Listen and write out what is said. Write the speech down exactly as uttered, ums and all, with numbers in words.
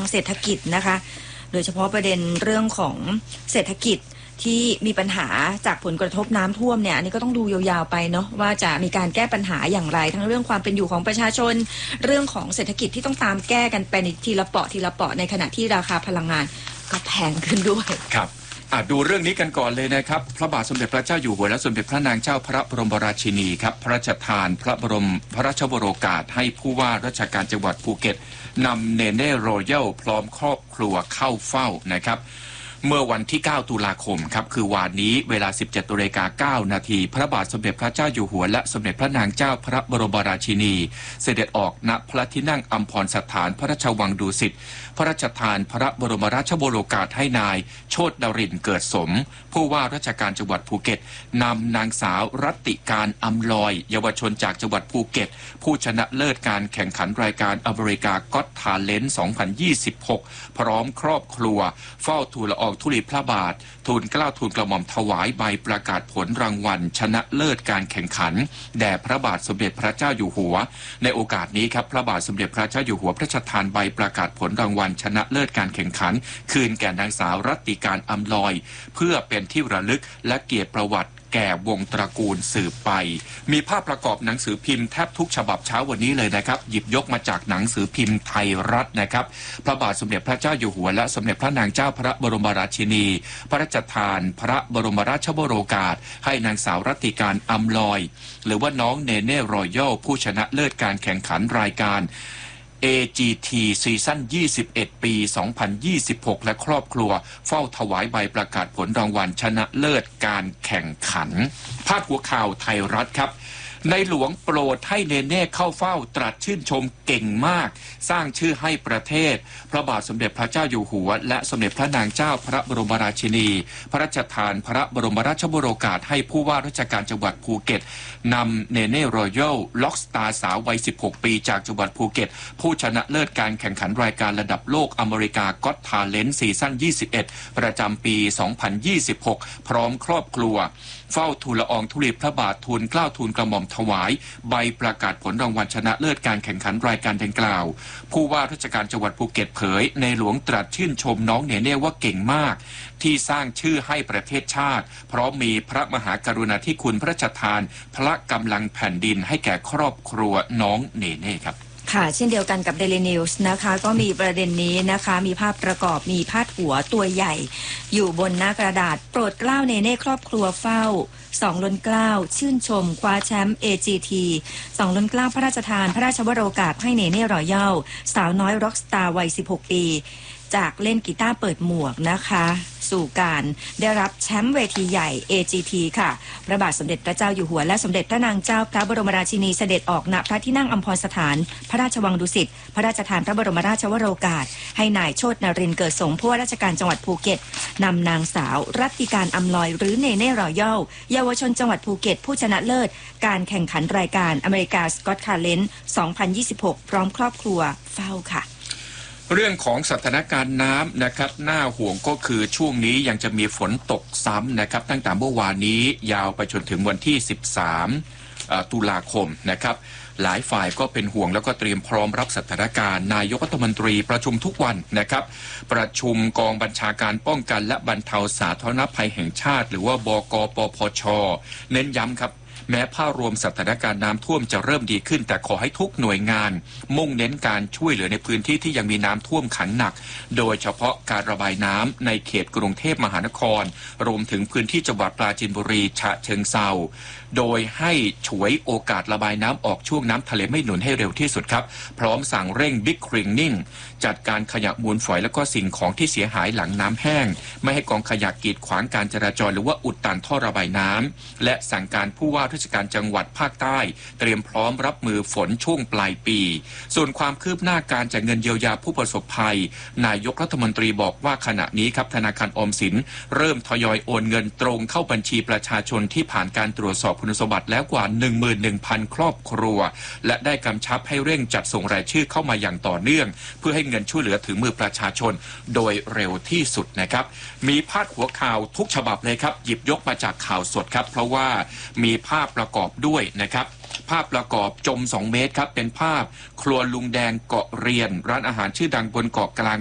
เศรษฐกิจนะคะโดยเฉพาะประเด็นเรื่องของเศรษฐกิจที่มีปัญหาจากผลกระทบน้ำท่วมเนี่ยอันนี้ก็ต้องดูยาวๆไปเนาะว่าจะมีการแก้ปัญหาอย่างไรทั้งเรื่องความเป็นอยู่ของประชาชนเรื่องของเศรษฐกิจที่ต้องตามแก้กันไปในทีละเปาะทีละเปาะในขณะที่ราคาพลังงานก็แพงขึ้นด้วยครับดูเรื่องนี้กันก่อนเลยนะครับพระบาทสมเด็จพระเจ้าอยู่หัวและสมเด็จพระนางเจ้าพระบรมราชินีครับพระราชทานพระบรมพระราชวโรกาสให้ผู้ว่าราชการจังหวัดภูเก็ตนำเนเน่รอยัลพร้อมครอบครัวเข้าเฝ้านะครับเมื่อวันที่เก้าตุลาคมครับคือวานนี้เวลา สิบเจ็ดนาฬิกาเก้านาทีพระบาทสมเด็จพระเจ้าอยู่หัวและสมเด็จพระนางเจ้าพระบรมราชินีเสด็จออกณพระที่นั่งอัมพรสถานพระราชวังดุสิตพระราชทานพระบรมราชวโรกาสให้นายโชตินรินทร์เกิดสมผู้ว่าราชการจังหวัดภูเก็ตนำนางสาวรัตติการอำลอยเยาวชนจากจังหวัดภูเก็ตผู้ชนะเลิศการแข่งขันรายการอเมริกาก็อตทาเลนต์ สองพันยี่สิบหก พร้อมครอบครัวเฝ้าทูลละอองธุลีพระบาททูลเกล้าทูลกระหม่อมถวายใบประกาศผลรางวัลชนะเลิศการแข่งขันแด่พระบาทสมเด็จพระเจ้าอยู่หัวในโอกาสนี้ครับพระบาทสมเด็จพระเจ้าอยู่หัวพระราชทานใบประกาศผลรางวัลชนะเลิศการแข่งขันคืนแก่นางสาวรัตติการอำลอยเพื่อเป็นที่ระลึกและเกียรติประวัติแก่วงตระกูลสืบไปมีภาพประกอบหนังสือพิมพ์แทบทุกฉบับเช้าวันนี้เลยนะครับหยิบยกมาจากหนังสือพิมพ์ไทยรัฐนะครับพระบาทสมเด็จพระเจ้าอยู่หัวและสมเด็จพระนางเจ้าพระบรมราชินีพระราชทานพระบรมราชวโรกาสให้นางสาวรัตติการอำลอยหรือว่าน้องเนเน่รอยัลผู้ชนะเลิศการแข่งขันรายการเอ จี ที ซีซั่นยี่สิบเอ็ดปี สองพันยี่สิบหกและครอบครัวเฝ้าถวายใบประกาศผลรางวัลชนะเลิศการแข่งขันพาดหัวข่าวไทยรัฐครับในหลวงโปรดให้เนเน่เข้าเฝ้าตรัสชื่นชมเก่งมากสร้างชื่อให้ประเทศพระบาทสมเด็จพระเจ้าอยู่หัวและสมเด็จพระนางเจ้าพระบรมราชินีพระราชทานพระบรมราชวโรกาสให้ผู้ว่าราชการจังหวัดภูเก็ตนำเนเน่รอยัลล็อกสตาร์สาววัยสิบหกปีจากจังหวัดภูเก็ตผู้ชนะเลิศการแข่งขันรายการระดับโลกอเมริกาก็อตทาเลนต์ซีซั่นยี่สิบเอ็ดประจำปี สองพันยี่สิบหกพร้อมครอบครัวเฝ้าทูลละอองธุลีพระบาททูลเกล้าทูลกระหม่อมถวายใบประกาศผลรางวัลชนะเลิศการแข่งขันรายการดังกล่าวผู้ว่าราชการจังหวัดภูเก็ตเผยในหลวงตรัสชื่นชมน้องเนเน่ว่าเก่งมากที่สร้างชื่อให้ประเทศชาติเพราะมีพระมหากรุณาธิคุณพระราชทานพระกำลังแผ่นดินให้แก่ครอบครัวน้องเนเน่ครับค่ะเช่นเดียวกันกับ Daily News นะคะก็มีประเด็นนี้นะคะมีภาพประกอบมีพาดหัวตัวใหญ่อยู่บนหน้ากระดาษโปรดเกล้าเนเน่ครอบครัวเฝ้าสองล้นเกล้าชื่นชมคว้าแชมป์ เอ จี ที สองล้นเกล้าพระราชทานพระราชวโรกาสให้เนเน่รอยัลสาวน้อยร็อกสตาร์วัยสิบหกปีจากเล่นกีตาร์เปิดหมวกนะคะสู่การได้รับแชมป์เวทีใหญ่ เอ จี ที ค่ะพระบาทสมเด็จพระเจ้าอยู่หัวและสมเด็จพระนางเจ้าพระบรมราชินีเสด็จออกณพระที่นั่งอัมพรสถานพระราชวังดุสิตพระราชทานพระบรมราชวโรกาสให้นายโชตินรินทร์เกิดสมผู้ว่าราชการจังหวัดภูเก็ตนำนางสาวรัตติการอำลอยหรือเนเน่รอยัลเยาวชนจังหวัดภูเก็ตผู้ชนะเลิศการแข่งขันรายการอเมริกาก็อตทาเลนต์ สองพันยี่สิบหกพร้อมครอบครัวเฝ้าค่ะเรื่องของสถานการณ์น้ำนะครับน่าห่วงก็คือช่วงนี้ยังจะมีฝนตกซ้ำนะครับตั้งแต่เมื่อวานนี้ยาวไปจนถึงวันที่สิบสามตุลาคมนะครับหลายฝ่ายก็เป็นห่วงแล้วก็เตรียมพร้อมรับสถานการณ์นายกรัฐมนตรีประชุมทุกวันนะครับประชุมกองบัญชาการป้องกันและบรรเทาสาธารณภัยแห่งชาติหรือว่าบกปพชเน้นย้ำครับแม้ภาพรวมสถานการณ์น้ำท่วมจะเริ่มดีขึ้นแต่ขอให้ทุกหน่วยงานมุ่งเน้นการช่วยเหลือในพื้นที่ที่ยังมีน้ำท่วมขังหนักโดยเฉพาะการระบายน้ำในเขตกรุงเทพมหานครรวมถึงพื้นที่จังหวัดปราจีนบุรีฉะเชิงเทราโดยให้ฉวยโอกาสระบายน้ำออกช่วงน้ำทะเลไม่หนุนให้เร็วที่สุดครับพร้อมสั่งเร่งบิ๊กคลีนนิ่งจัดการขยะมูลฝอยและก็สิ่งของที่เสียหายหลังน้ำแห้งไม่ให้กองขยะกีดขวางการจราจรหรือว่าอุดตันท่อระบายน้ำและสั่งการผู้ว่าราชการจังหวัดภาคใต้เตรียมพร้อมรับมือฝนช่วงปลายปีส่วนความคืบหน้าการจ่ายเงินเยียวยาผู้ประสบภัยนายกรัฐมนตรีบอกว่าขณะนี้ครับธนาคารออมสินเริ่มทยอยโอนเงินตรงเข้าบัญชีประชาชนที่ผ่านการตรวจสอบคุณสมบัติแล้วกว่า หนึ่งหมื่นหนึ่งพัน ครอบครัวและได้กำชับให้เร่งจัดส่งรายชื่อเข้ามาอย่างต่อเนื่องเพื่อให้เงินช่วยเหลือถึงมือประชาชนโดยเร็วที่สุดนะครับมีพาดหัวข่าวทุกฉบับเลยครับหยิบยกมาจากข่าวสดครับเพราะว่ามีภาพประกอบด้วยนะครับภาพประกอบจมสองเมตรครับเป็นภาพครัวลุงแดงเกาะเรียนร้านอาหารชื่อดังบนเกาะกลาง